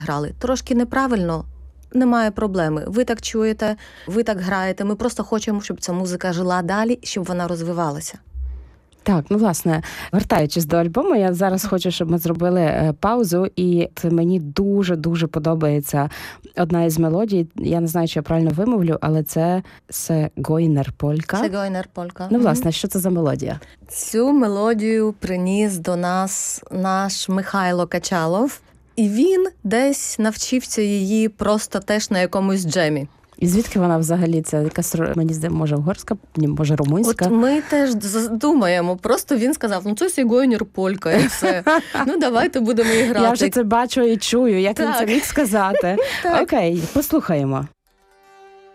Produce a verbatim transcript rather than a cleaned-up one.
грали. Трошки неправильно, немає проблеми. Ви так чуєте, ви так граєте. Ми просто хочемо, щоб ця музика жила далі, щоб вона розвивалася. Так, ну, власне, вертаючись до альбому, я зараз хочу, щоб ми зробили паузу, і мені дуже-дуже подобається одна із мелодій. Я не знаю, чи я правильно вимовлю, але це Сегойнер-полька. Сегойнер-полька. Ну, власне, що це за мелодія? Цю мелодію приніс до нас наш Михайло Качалов, і він десь навчився її просто теж на якомусь джемі. І звідки вона взагалі? Це якась, мені здається, може угорська, може румунська? От ми теж думаємо. Просто він сказав, ну це Сегойнер-полька і все. Ну давайте будемо і грати. Я вже це бачу і чую, як так. Він це міг сказати. Окей, послухаємо.